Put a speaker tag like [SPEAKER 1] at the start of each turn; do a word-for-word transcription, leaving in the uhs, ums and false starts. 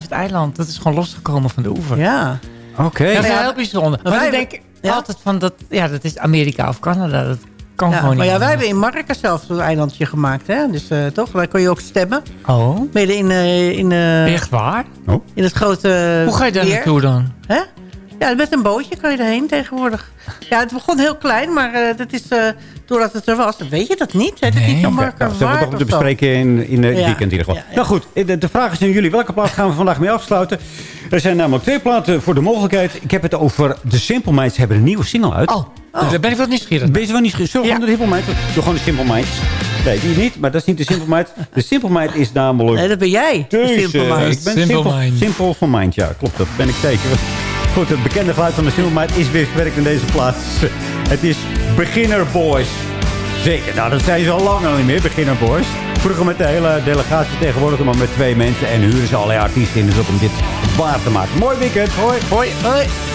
[SPEAKER 1] het eiland. Dat is gewoon losgekomen van de oever.
[SPEAKER 2] Ja.
[SPEAKER 3] Oké. Okay.
[SPEAKER 1] Dat is
[SPEAKER 2] ja,
[SPEAKER 1] heel bijzonder. Maar
[SPEAKER 2] wij
[SPEAKER 1] ik denk
[SPEAKER 2] ja?
[SPEAKER 1] altijd van, dat, ja, dat is Amerika of Canada. Dat kan
[SPEAKER 2] Ja,
[SPEAKER 1] gewoon
[SPEAKER 2] maar
[SPEAKER 1] niet.
[SPEAKER 2] ja, wij hebben in Marokko zelf zo'n eilandje gemaakt. Hè? Dus uh, toch, daar kon je ook stemmen.
[SPEAKER 1] Oh,
[SPEAKER 2] Midden in, uh, in, uh,
[SPEAKER 1] echt waar?
[SPEAKER 3] Oh.
[SPEAKER 2] in het grote
[SPEAKER 1] Hoe ga je daar
[SPEAKER 2] weer.
[SPEAKER 1] naartoe dan?
[SPEAKER 2] Hè? Ja, met een bootje kan je erheen tegenwoordig. Ja, het begon heel klein, maar uh, dat is, uh, doordat het er was, weet je dat niet? Heet het
[SPEAKER 1] Nee.
[SPEAKER 2] niet om
[SPEAKER 3] Ja,
[SPEAKER 2] Marokko
[SPEAKER 3] nou, zullen we
[SPEAKER 2] waard
[SPEAKER 3] toch
[SPEAKER 2] of
[SPEAKER 3] te
[SPEAKER 2] zo?
[SPEAKER 3] bespreken in, in het
[SPEAKER 2] Ja.
[SPEAKER 3] weekend in ieder geval.
[SPEAKER 2] Ja, ja.
[SPEAKER 3] Nou goed, de, de vraag is aan jullie. Welke plaat gaan we vandaag mee afsluiten? Er zijn namelijk twee platen voor de mogelijkheid. Ik heb het over de Simple Minds. Ze hebben een nieuwe single uit.
[SPEAKER 1] Oh, oh. Daar ben ik wel nieuwsgierig.
[SPEAKER 3] Ben je wel niet Zullen we
[SPEAKER 1] Ja.
[SPEAKER 3] gewoon de Simple Minds? Doe gewoon de Simple Minds. Nee, die niet, maar dat is niet de Simple Minds. De Simple Mind is namelijk...
[SPEAKER 2] Nee, dat ben jij. de
[SPEAKER 3] Deze.
[SPEAKER 2] Simple Minds.
[SPEAKER 3] Ik ben
[SPEAKER 1] Simple
[SPEAKER 3] simpel,
[SPEAKER 1] Mind.
[SPEAKER 3] simpel van mind, ja, klopt, dat ben ik zeker. Goed, het bekende geluid van de Simple Mind is weer verwerkt in deze plaats. Het is Beginner Boys. Zeker, nou dat zijn ze al lang al niet meer, Beginner Boys. Vroeger met de hele delegatie, tegenwoordig maar met twee mensen. En huren ze allerlei artiesten in, dus ook om dit waar te maken. Mooi weekend, hoi.
[SPEAKER 1] Hoi, hoi.